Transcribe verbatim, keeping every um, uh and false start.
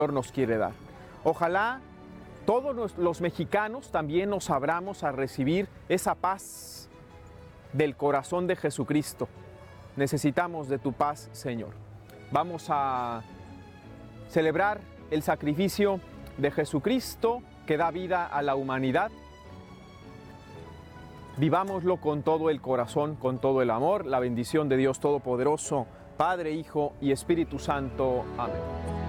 nos quiere dar. Ojalá todos los mexicanos también nos abramos a recibir esa paz del corazón de Jesucristo. Necesitamos de tu paz, Señor. Vamos a celebrar el sacrificio de Jesucristo que da vida a la humanidad. Vivámoslo con todo el corazón, con todo el amor. La bendición de Dios Todopoderoso, Padre, Hijo y Espíritu Santo. Amén.